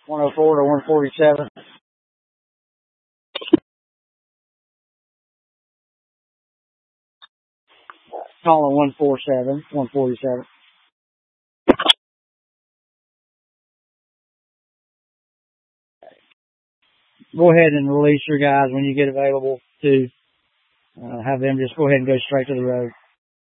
104 to 147. Calling 147, 147. Go ahead and release your guys when you get available to have them just go ahead and go straight to the road.